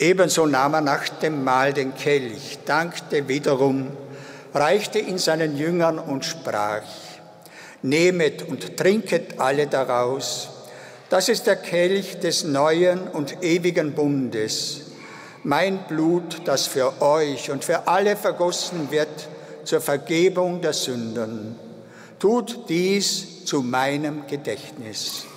Ebenso nahm er nach dem Mahl den Kelch, dankte wiederum, reichte ihn seinen Jüngern und sprach: Nehmet und trinket alle daraus. Das ist der Kelch des neuen und ewigen Bundes, mein Blut, das für euch und für alle vergossen wird zur Vergebung der Sünden. Tut dies zu meinem Gedächtnis.